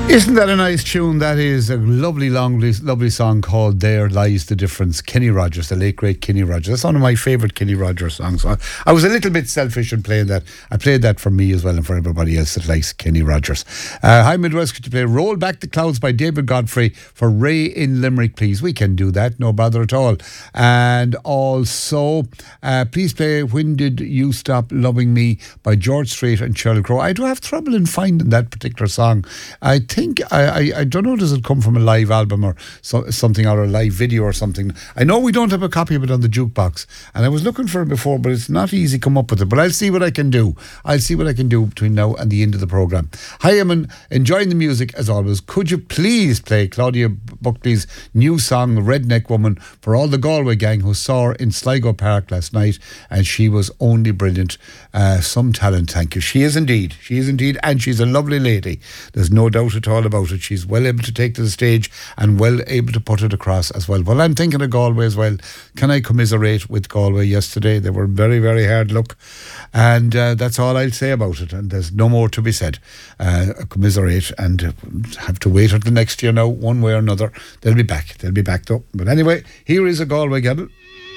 Isn't that a nice tune? That is a lovely, lovely song called There Lies the Difference. Kenny Rogers, the late great Kenny Rogers. That's one of my favourite Kenny Rogers songs. I was a little bit selfish in playing that. I played that for me as well and for everybody else that likes Kenny Rogers. Hi Midwest, could you play Roll Back the Clouds by David Godfrey for Ray in Limerick, please? We can do that, no bother at all. And also, please play When Did You Stop Loving Me by George Strait and Sheryl Crow. I do have trouble in finding that particular song. I think I don't know, does it come from a live album or something, or a live video or something? I know we don't have a copy of it on the jukebox, and I was looking for it before, but it's not easy to come up with it. But I'll see what I can do. I'll see what I can do between now and the end of the programme. Hi, I'm enjoying the music as always. Could you please play Claudia Buckley's new song, Redneck Woman, for all the Galway gang who saw her in Sligo Park last night, and she was only brilliant. Some talent, thank you. She is indeed, and she's a lovely lady. There's no doubt at all about it. She's well able to take to the stage and well able to put it across as well. Well, I'm thinking of Galway as well. Can I commiserate with Galway yesterday? They were very, very hard luck, and that's all I'll say about it, and there's no more to be said. Commiserate and have to wait until next year now, one way or another. They'll be back though. But anyway, here is a Galway Gavel.